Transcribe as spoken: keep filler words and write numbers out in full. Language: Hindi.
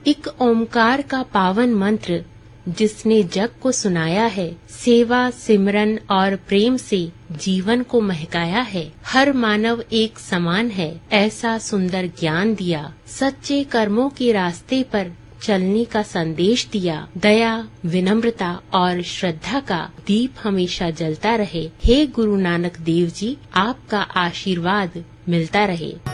एक ओमकार का पावन मंत्र जिसने जग को सुनाया है, सेवा सिमरन और प्रेम से जीवन को महकाया है। हर मानव एक समान है, ऐसा सुंदर ज्ञान दिया। सच्चे कर्मों के रास्ते पर चलने का संदेश दिया। दया, विनम्रता और श्रद्धा का दीप हमेशा जलता रहे। हे गुरु नानक देव जी, आपका आशीर्वाद मिलता रहे।